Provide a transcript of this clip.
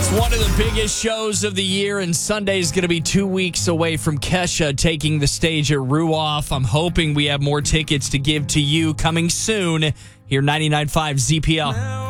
One of the biggest shows of the year, and Sunday is going to be 2 weeks away from Kesha taking the stage at Ruoff. I'm hoping we have more tickets to give to you coming soon here 99.5 ZPL.